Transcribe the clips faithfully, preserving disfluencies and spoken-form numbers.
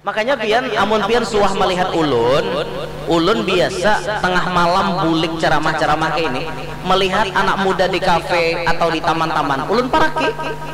Makanya pian amun pian suah melihat ulun, ulun biasa tengah malam bulik ceramah-ceramah kayak ini, melihat anak muda di kafe atau di taman-taman, ulun paraki.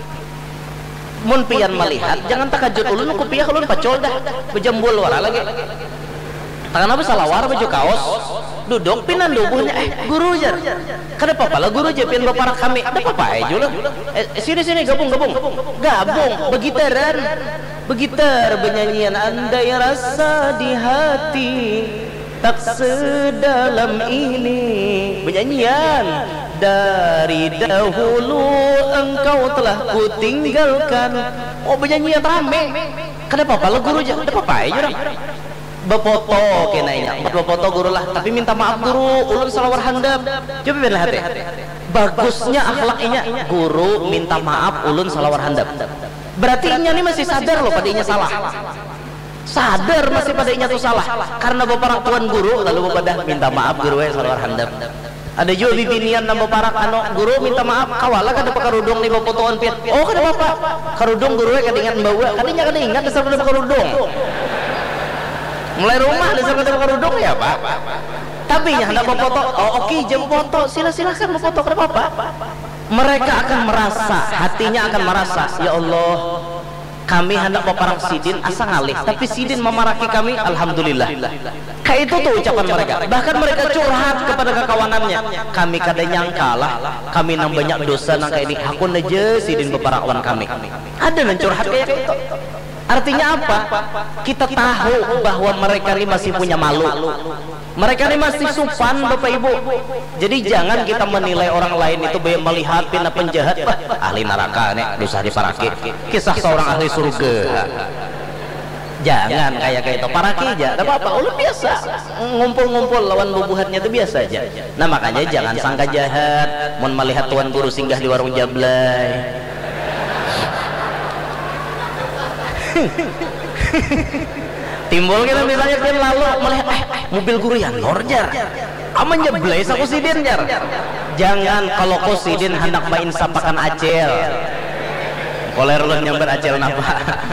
Mun pian melihat, jangan takajud ulun ku piah ulun pacol dah, bejembul wara lagi. Tangan apa salawar baju kaos, duduk pinan dubuhnya, eh guru jar, kada apa lah guru aja pian baparak kami, ada apa aja lah. Eh sini sini gabung gabung, gabung begitaran. Begitar benyanyian andai rasa di hati tak sedalam ini. Benyanyian dari dahulu engkau telah kutinggalkan. Oh benyanyian rame. Kenapa apa guru aja? Ada apa aja orang? Befoto kenanya, befoto guru lah. Tapi minta maaf guru, ulun salawar handap. Coba lihat hati. Bagusnya akhlaknya guru minta maaf ulun salawar handap. Berarti inya ini masih sadar loh pada inya salah, sadar masih pada inya tuh salah karena bapak tuan guru lalu bapak dah minta maaf guru ya salawar handap. Ada juga bibinian nama parak ano guru minta maaf kawala kada pakarudung nih bapak tuan pian, oh kada bapak karudung guru ya kada ingat bawa kadinya kada ingat dasar kada pakarudung mulai rumah dasar kada pakarudung ya pak. Tapi nya hendak foto, oh oke jam foto sila silakan foto kada apa. Mereka akan merasa, hatinya akan merasa, ya Allah, kami hendak meparang sidin asa ngalih, tapi sidin memaraki kami, alhamdulillah. Kayak itu tuh ucapan mereka. Bahkan mereka curhat kepada kekawanannya. Kami kada nyangka lah, kami nang banyak dosa nang kayak ini. Aku aja sidin beparawan kami. Ada yang curhat kayak itu. Artinya apa? Kita tahu bahwa mereka ini masih punya malu. Mereka ini masih sopan Bapak Ibu. Jadi jangan kita menilai orang lain itu bayang melihat pina penjahat, bah, ahli neraka nih dosa diparaki. Kisah seorang ahli surga. Jangan kayak kayak itu paraki aja. Enggak apa-apa, ulun biasa. Ngumpul-ngumpul lawan bubuhannya itu biasa aja. Nah, makanya jangan sangka jahat mun melihat tuan guru singgah di warung Jablay. Timbul kita misalnya kan lalu melihat eh, mobil guru yang norjar aman Jablay aku sidin jar. Jangan kalau kau sidin hendak main sapakan acel koler lu nyamber acel napa.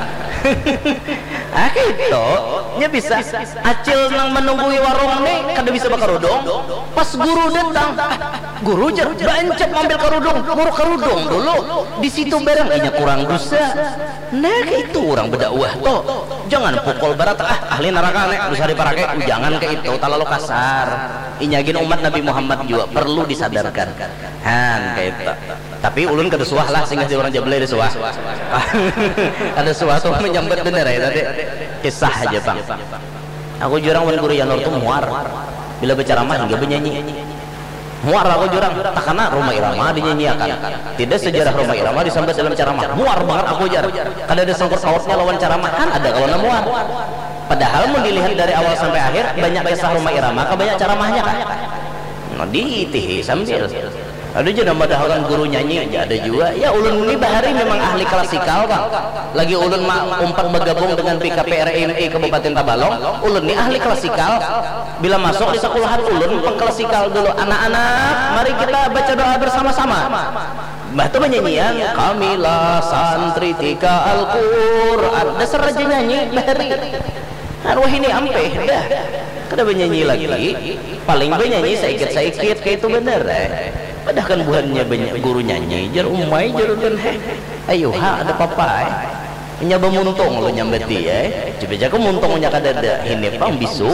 Ah gitu nya bisa acil nang menunggui warung nih kada bisa bakarudung pas guru datang guru jar bancep ngambil karudung guru karudung dulu di situ bareng inya kurang dosa. Nah itu orang berdakwah toh jangan pukul barat ah ahli neraka nek dosa diparake jangan ke itu terlalu kasar. Inyagin umat Nabi Muhammad juga perlu disadarkan han kayak itu. Tapi ulun kada suah lah singgah di orang Jablay ada suah. Ada suah tuh menyambut bener ya tadi kisah aja bang. Aku jurang wan guru Yanur tuh muar bila berceramah hingga bernyanyi. Muar aku jurang tak karena Roma Irama dinyanyiakan. Tidak sejarah Roma Irama disambat dalam ceramah. Muar banget aku jar. Kada ada sangkut pautnya lawan ceramah kan ada kalau na muar. Padahal mau dilihat dari awal sampai akhir banyak kisah Roma Irama, banyak ceramahnya kan. Nah diitihi sambil. Ada juga nama dahalan guru nyanyi aja ada juga. Ya ulun ini bahari memang ahli klasikal bang. Lagi ulun umpat bergabung dengan P K P R M I Kabupaten Tabalong. Ulun ini ahli klasikal. Bila masuk di sekolahan ulun pengklasikal dulu. Anak-anak, mari kita baca doa bersama-sama. Mbah tuh menyanyian kamilah santri tika Al-Qur'an. Dasar aja nyanyi bahari. Arwah ini ampe dah. Kada bernyanyi lagi. Paling bernyanyi saikit-saikit kayak itu bener eh. Padahal kan buhannya banyak guru nyanyi jar umai jar dan heh ayo ha ada papa eh nyaba muntung lo nyambeti eh coba jago muntung nya kadada ini pang bisu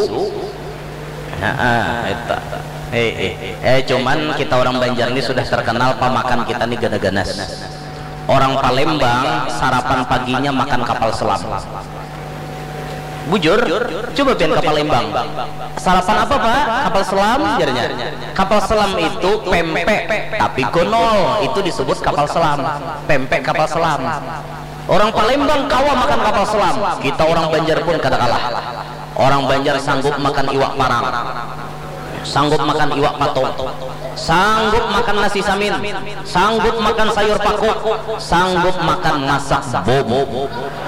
nah eta eh eh eh cuman kita orang Banjar ini sudah terkenal pemakan kita nih gana-ganas. Orang Palembang sarapan paginya makan kapal selam. Bujur, coba pian kapal Palembang. Sarapan apa pak? Kapal selam jarnya. Kapal selam itu pempek, tapi gonol itu disebut kapal selam. Pempek kapal selam. Orang Palembang kawa makan kapal selam. Kita orang Banjar pun kada kalah. Orang Banjar sanggup makan iwak parang, sanggup makan iwak patung, sanggup makan nasi samin, sanggup makan sayur paku, sanggup makan masak bobo.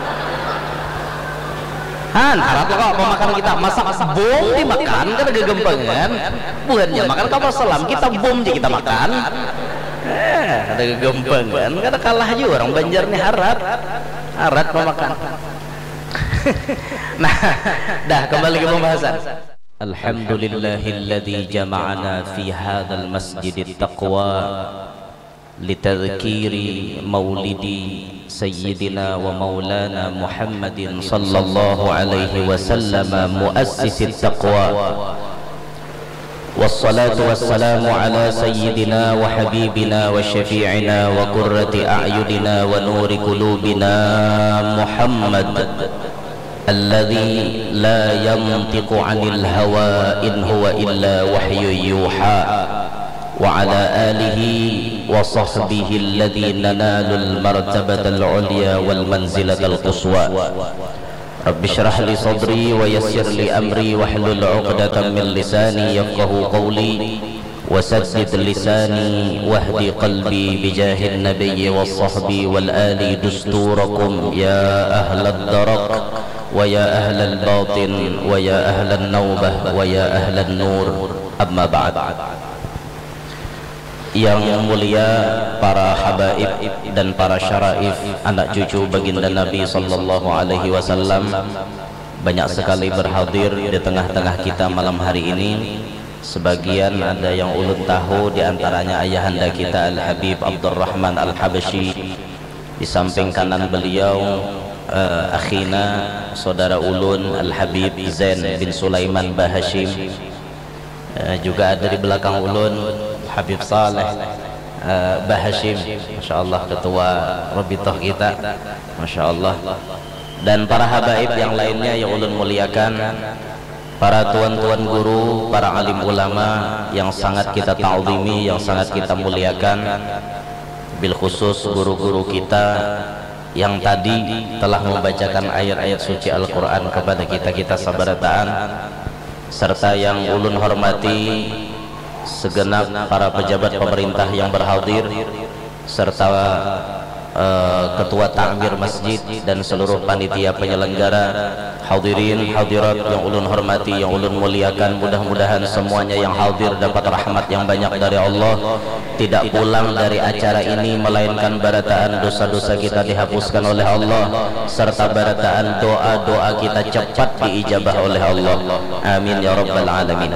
Han, harap kok pemakan kita masak bom dimakan kan ada gempengan. Bukannya makan kapal selam kita bom aja kita makan. Eh, ada gempengan. Kada kalah juga orang Banjar nih harat. Harat pemakan. Nah, dah kembali ke pembahasan. Alhamdulillahilladzi jama'ana fi hadzal masjidit taqwa litadhkiri maulidi sayyidina wa maulana Muhammadin sallallahu alaihi wasallam muassisit taqwa. Wassalatu wassalamu ala sayyidina wa habibina wa syafi'ina wa qurrati a'yunina wa nuri qulubina Muhammad alladhi la yantiqu 'anil hawa in huwa illa wahyu yuha wa ala alihi wa sahbihi alladhina nalul martabatal 'ulya wal manzilatal quswa. Rabbi shrah li sadri wa yassir li amri wahlul 'uqdatam min lisani yafqahu qawli wasaddid lisani wahdi qalbi bijahin nabiyyi was sahbi wal ali dusturakum ya ahlad darak wa ya ahlal batin wa ya ahlan nawbah wa ya ahlan nur. Amma ba'd. Yang mulia para habaib dan para syaraif, anak cucu baginda Nabi sallallahu alaihi wasallam, banyak sekali berhadir di tengah-tengah kita malam hari ini. Sebagian ada yang ulun tahu, di antaranya ayahanda kita Al-Habib Abdurrahman Al-Habasyi. Di samping kanan beliau uh, akhina saudara ulun Al-Habib Zain bin Sulaiman Bahashim. Uh, juga ada di belakang ulun Habib Saleh uh, Bahashim, Masya Allah, ketua Rabitah kita, Masya Allah. Dan para habaib yang lainnya yang ulun muliakan, para tuan-tuan guru, para alim ulama yang sangat kita ta'zimi, yang sangat kita muliakan, bil khusus guru-guru kita yang tadi telah membacakan ayat-ayat suci Al-Quran kepada kita-kita sabarataan, serta yang ulun hormati segenap para pejabat pemerintah yang berhadir, serta uh, ketua ta'mir masjid dan seluruh panitia penyelenggara, hadirin hadirat yang ulun hormati, yang ulun muliakan. Mudah-mudahan semuanya yang hadir dapat rahmat yang banyak dari Allah, tidak pulang dari acara ini melainkan barataan dosa-dosa kita dihapuskan oleh Allah, serta barataan doa-doa kita cepat diijabah oleh Allah. Amin ya rabbal alamin.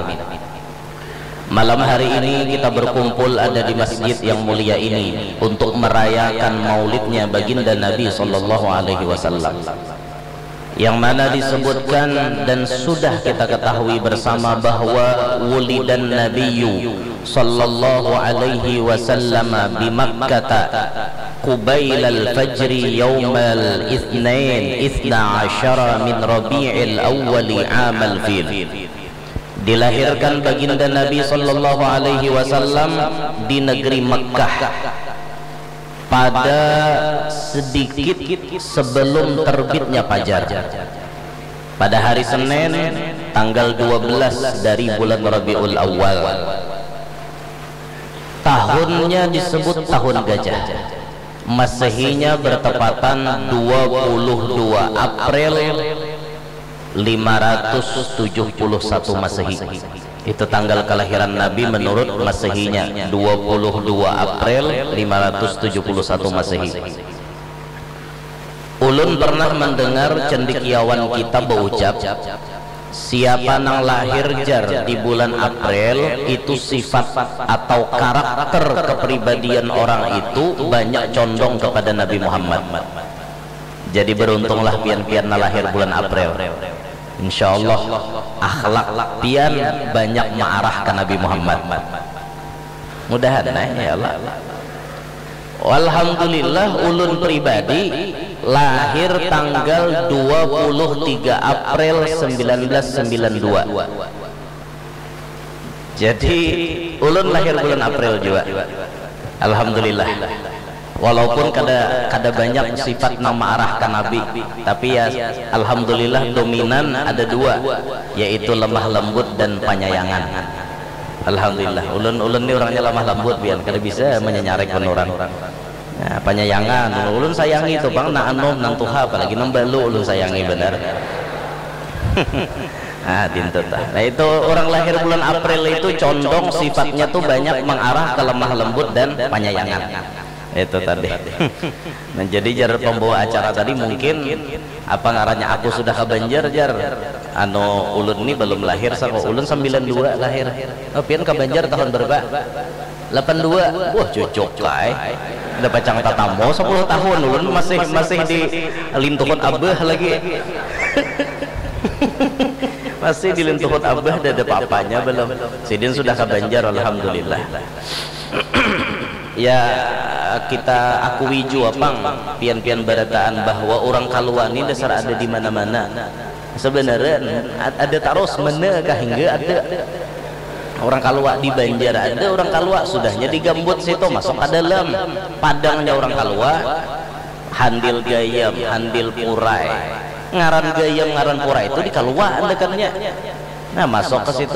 Malam hari ini kita berkumpul ada di masjid yang mulia ini untuk merayakan maulidnya baginda Nabi sallallahu alaihi wasallam, yang mana disebutkan dan sudah kita ketahui bersama bahwa wulidan nabiyyu sallallahu alaihi wasallam bi Makkah qubailal fajri yaumal itsnain itsna asyara min rabi'il awwali amal fil. Dilahirkan baginda Nabi sallallahu alaihi wasallam di negeri Makkah pada sedikit sebelum terbitnya fajar, pada hari Senin tanggal dua belas dari bulan Rabiul Awal. Tahunnya disebut tahun gajah, Masehinya bertepatan dua puluh dua April lima ratus tujuh puluh satu Masehi. Itu tanggal kelahiran Nabi menurut Masehinya, dua puluh dua April lima ratus tujuh puluh satu Masehi. Ulun pernah mendengar cendekiawan kita berucap, siapa nang lahir jar di bulan April itu sifat atau karakter kepribadian orang itu banyak condong kepada Nabi Muhammad. Jadi beruntunglah pian-pian lahir bulan April. Insya Allah akhlak pian banyak mengarah ke Nabi Muhammad. Mudahan ya Allah. Alhamdulillah ulun pribadi lahir tanggal dua puluh tiga April seribu sembilan ratus sembilan puluh dua. Jadi ulun lahir bulan April juga. Alhamdulillah. Walaupun kada kada banyak sifat nama arah ke Nabi, tapi ya alhamdulillah dominan ada dua, yaitu lemah lembut dan penyayangan. Alhamdulillah ulun ulun ini orangnya lemah lembut, biar kada bisa menyenyarekkan orang. Nah, penyayangan ulun sayangi itu bang, nak anom nang tuha apalagi nang balu ulun sayangi benar. Nah, nah itu orang lahir bulan April itu condong sifatnya tuh banyak mengarah ke lemah lembut dan penyayangan. itu tadi. Nah jadi jar pembawa acara tadi mungkin apa ngarannya aku sudah ke Banjar jar anu ulun ini belum lahir sama ulun sembilan dua lahir oh pian ke Banjar tahun berapa delapan dua wah cocok kai ada pacang tatamo sepuluh tahun ulun masih masih di lintuhun abah lagi masih di lintuhun abah dan ada papanya belum sidin sudah ke Banjar alhamdulillah. Ya kita akui juga pang pian-pian barataan bahwa orang Kaluan ini dasar ada di mana-mana sebenarnya ada terus menekah hingga ada orang Kalua di Banjar ada orang Kalua sudahnya di Gambut situ masuk ke dalam padangnya orang Kalua handil gayam handil purai ngaran gayam ngaran purai itu di Kalua dekatnya nah masuk ke situ